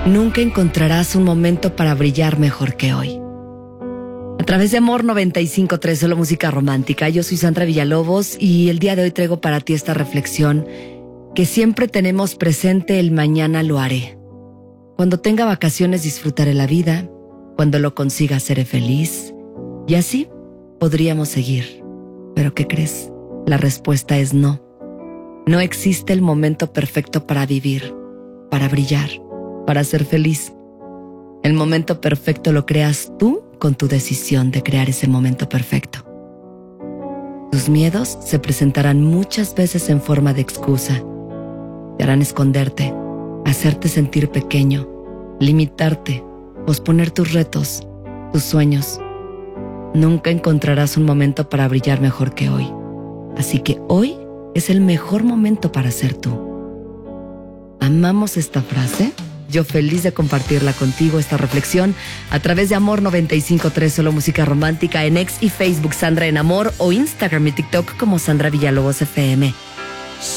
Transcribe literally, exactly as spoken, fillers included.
nunca encontrarás un momento para brillar mejor que hoy. A través de Amor noventa y cinco punto tres, solo música romántica. Yo soy Sandra Villalobos y el día de hoy traigo para ti esta reflexión que siempre tenemos presente: el mañana lo haré. Cuando tenga vacaciones disfrutaré la vida, cuando lo consiga seré feliz, y así podríamos seguir. ¿Pero qué crees? La respuesta es no. No existe el momento perfecto para vivir, para brillar, para ser feliz. El momento perfecto lo creas tú con tu decisión de crear ese momento perfecto. Tus miedos se presentarán muchas veces en forma de excusa. Te harán esconderte, hacerte sentir pequeño, limitarte, posponer tus retos, tus sueños. Nunca encontrarás un momento para brillar mejor que hoy. Así que hoy es el mejor momento para ser tú. ¿Amamos esta frase? Yo feliz de compartirla contigo, esta reflexión, a través de Amor noventa y cinco punto tres, solo música romántica, en X y Facebook Sandra en Amor, o Instagram y TikTok como Sandra Villalobos F M.